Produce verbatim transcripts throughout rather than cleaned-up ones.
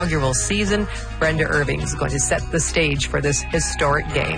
inaugural season. Brenda Irving is going to set the stage for this historic game.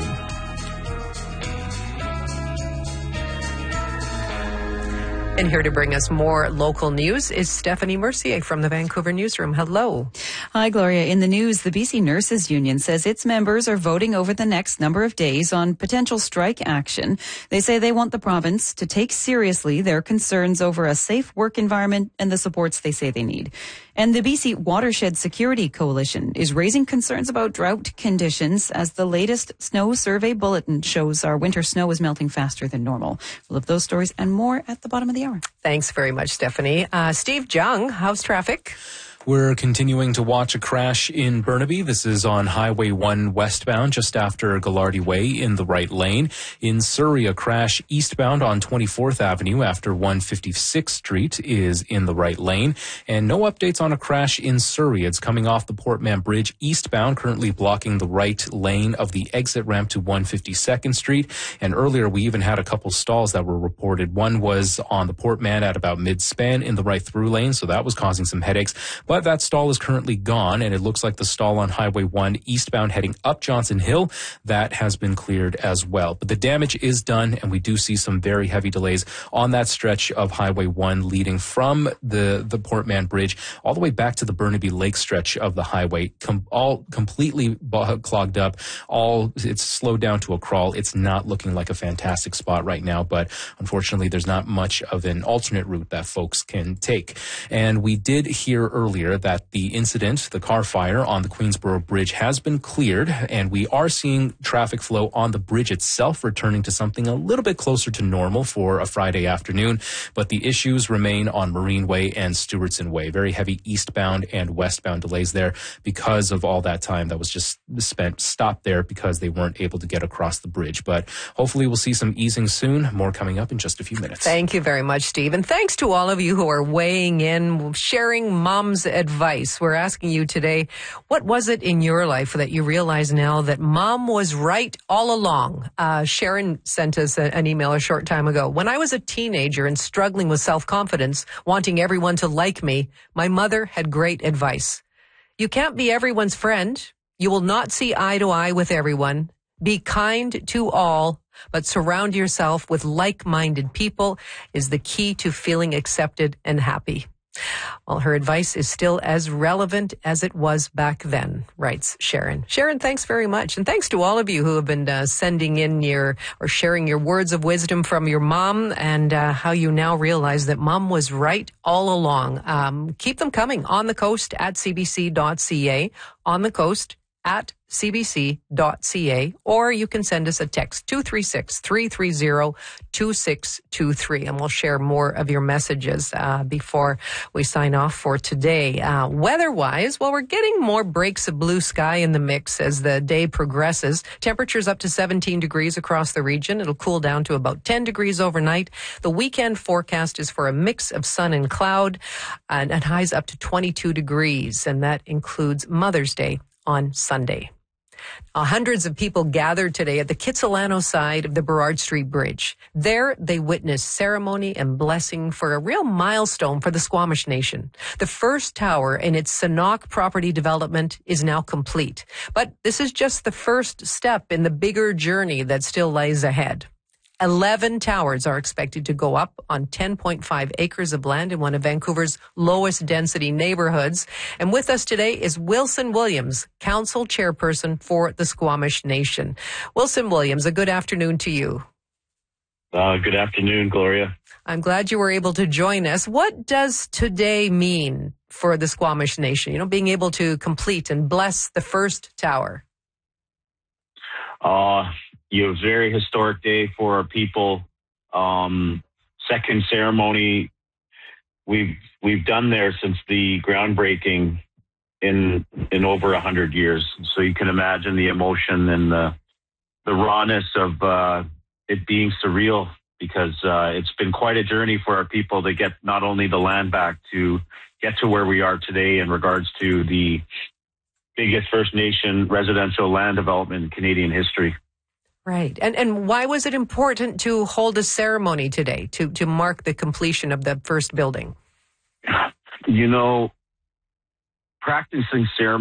And here to bring us more local news is Stephanie Mercier from the Vancouver Newsroom. Hello. Hi, Gloria. In the news, the B C Nurses Union says its members are voting over the next number of days on potential strike action. They say they want the province to take seriously their concerns over a safe work environment and the supports they say they need. And the B C Watershed Security Coalition is raising concerns about drought conditions as the latest snow survey bulletin shows our winter snow is melting faster than normal. We'll have those stories and more at the bottom of the hour. Thanks very much, Stephanie. Uh, Steve Jung, how's traffic? We're continuing to watch a crash in Burnaby. This is on Highway one westbound, just after Gallardi Way in the right lane. In Surrey, a crash eastbound on twenty-fourth Avenue after one fifty-sixth Street is in the right lane. And no updates on a crash in Surrey. It's coming off the Portman Bridge eastbound, currently blocking the right lane of the exit ramp to one fifty-second Street. And earlier, we even had a couple stalls that were reported. One was on the Portman at about mid-span in the right through lane, so that was causing some headaches. But that stall is currently gone, and it looks like the stall on Highway one eastbound heading up Johnson Hill, that has been cleared as well. But the damage is done, and we do see some very heavy delays on that stretch of Highway one leading from the, the Portman Bridge all the way back to the Burnaby Lake stretch of the highway, com- all completely clogged up. All it's slowed down to a crawl. It's not looking like a fantastic spot right now, but unfortunately there's not much of an alternate route that folks can take. And we did hear earlier that the incident, the car fire on the Queensboro Bridge, has been cleared, and we are seeing traffic flow on the bridge itself returning to something a little bit closer to normal for a Friday afternoon. But the issues remain on Marine Way and Stewartson Way. Very heavy eastbound and westbound delays there because of all that time that was just spent stopped there because they weren't able to get across the bridge. But hopefully we'll see some easing soon. More coming up in just a few minutes. Thank you very much, Steve. And thanks to all of you who are weighing in, sharing mom's advice. We're asking you today, what was it in your life that you realize now that mom was right all along? Uh, Sharon sent us a, an email a short time ago. When I was a teenager and struggling with self-confidence, wanting everyone to like me, my mother had great advice. You can't be everyone's friend. You will not see eye to eye with everyone. Be kind to all, but surround yourself with like-minded people is the key to feeling accepted and happy. Well, her advice is still as relevant as it was back then, writes Sharon. Sharon, thanks very much. And thanks to all of you who have been uh, sending in your or sharing your words of wisdom from your mom and uh, how you now realize that mom was right all along. Um, keep them coming on the coast at c b c dot c a, on the coast at c b c dot c a, or you can send us a text two three six, three three zero, two six two three, and we'll share more of your messages uh, before we sign off for today. Uh, weather-wise, well, we're getting more breaks of blue sky in the mix as the day progresses. Temperatures up to seventeen degrees across the region. It'll cool down to about ten degrees overnight. The weekend forecast is for a mix of sun and cloud, and, and highs up to twenty-two degrees, and that includes Mother's Day on Sunday. Uh, hundreds of people gathered today at the Kitsilano side of the Burrard Street Bridge. There, they witnessed ceremony and blessing for a real milestone for the Squamish Nation. The first tower in its Sanok property development is now complete. But this is just the first step in the bigger journey that still lies ahead. Eleven towers are expected to go up on ten point five acres of land in one of Vancouver's lowest density neighborhoods. And with us today is Wilson Williams, Council Chairperson for the Squamish Nation. Wilson Williams, a good afternoon to you. Uh, good afternoon, Gloria. I'm glad you were able to join us. What does today mean for the Squamish Nation? You know, being able to complete and bless the first tower. Uh, you know, very historic day for our people. Um, second ceremony we've we've done there since the groundbreaking in in over a hundred years. So you can imagine the emotion and the the rawness of uh, it being surreal, because uh, it's been quite a journey for our people to get not only the land back, to get to where we are today in regards to the biggest First Nation residential land development in Canadian history. Right. And and why was it important to hold a ceremony today to, to mark the completion of the first building? You know, practicing ceremony